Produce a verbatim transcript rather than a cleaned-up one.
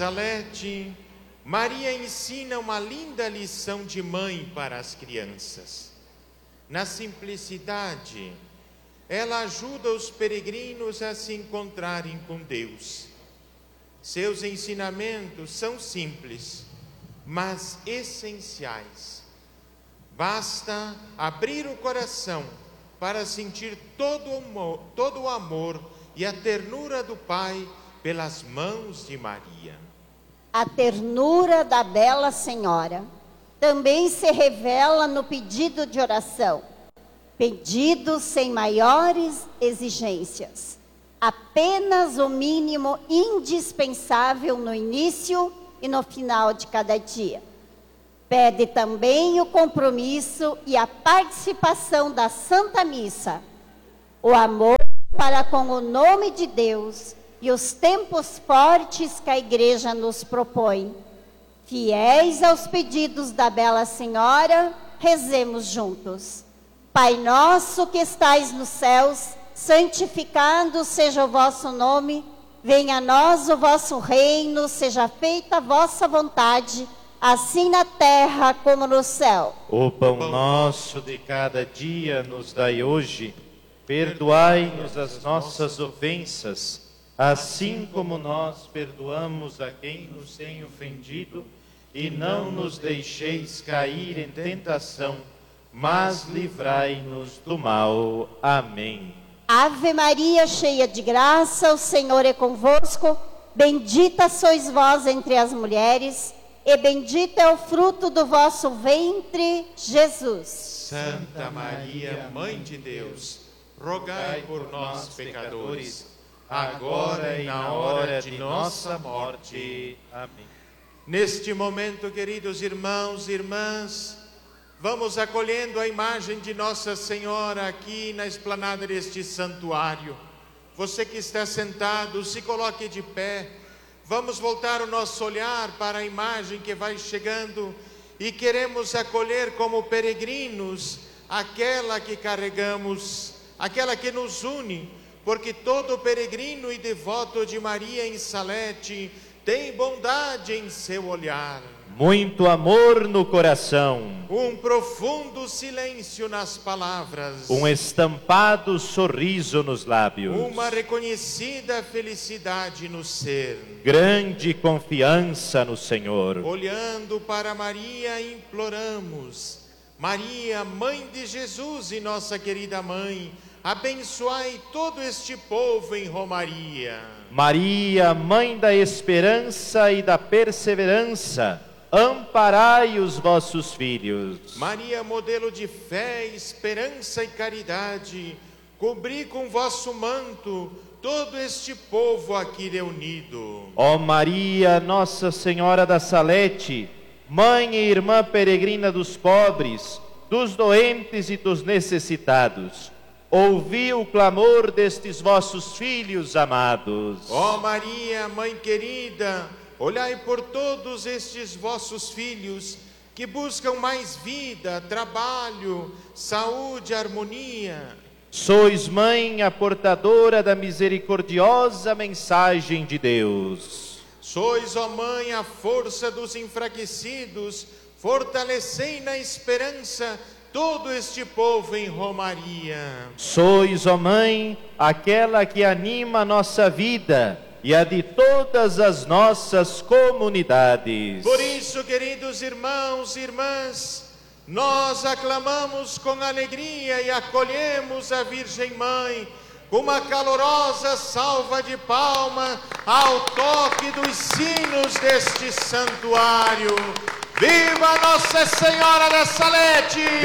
Salete, Maria ensina uma linda lição de mãe para as crianças. Na simplicidade, ela ajuda os peregrinos a se encontrarem com Deus. Seus ensinamentos são simples, mas essenciais. Basta abrir o coração para sentir todo o amor, todo o amor e a ternura do Pai pelas mãos de Maria. A ternura da Bela Senhora também se revela no pedido de oração. Pedido sem maiores exigências. Apenas o mínimo indispensável no início e no final de cada dia. Pede também o compromisso e a participação da Santa Missa. O amor para com o nome de Deus e os tempos fortes que a Igreja nos propõe. Fiéis aos pedidos da Bela Senhora, rezemos juntos. Pai nosso que estais nos céus, santificado seja o vosso nome, venha a nós o vosso reino, seja feita a vossa vontade, assim na terra como no céu. O pão nosso de cada dia nos dai hoje, perdoai-nos as nossas ofensas, assim como nós perdoamos a quem nos tem ofendido, e não nos deixeis cair em tentação, mas livrai-nos do mal. Amém. Ave Maria, cheia de graça, o Senhor é convosco. Bendita sois vós entre as mulheres, e bendito é o fruto do vosso ventre, Jesus. Santa Maria, Mãe de Deus, rogai por nós, pecadores, agora e na hora de nossa morte. Amém. Neste momento, queridos irmãos e irmãs, vamos acolhendo a imagem de Nossa Senhora aqui na esplanada deste santuário. Você que está sentado, se coloque de pé. Vamos voltar o nosso olhar para a imagem que vai chegando e queremos acolher como peregrinos aquela que carregamos, aquela que nos une, porque todo peregrino e devoto de Maria em Salete tem bondade em seu olhar. Muito amor no coração. Um profundo silêncio nas palavras. Um estampado sorriso nos lábios. Uma reconhecida felicidade no ser. Grande confiança no Senhor. Olhando para Maria, imploramos. Maria, Mãe de Jesus e nossa querida Mãe, abençoai todo este povo em romaria. Maria, Mãe da esperança e da perseverança, amparai os vossos filhos. Maria, modelo de fé, esperança e caridade, cobri com vosso manto todo este povo aqui reunido. Ó Maria, Nossa Senhora da Salete, Mãe e Irmã peregrina dos pobres, dos doentes e dos necessitados, ouvi o clamor destes vossos filhos amados. Ó Maria, Mãe querida, olhai por todos estes vossos filhos que buscam mais vida, trabalho, saúde, harmonia. Sois, Mãe, a portadora da misericordiosa mensagem de Deus. Sois, ó Mãe, a força dos enfraquecidos, fortalecei na esperança todo este povo em romaria. Sois, ó Mãe, aquela que anima a nossa vida e a de todas as nossas comunidades. Por isso, queridos irmãos e irmãs, nós aclamamos com alegria e acolhemos a Virgem Mãe com uma calorosa salva de palmas ao toque dos sinos deste santuário. Viva Nossa Senhora da Salete!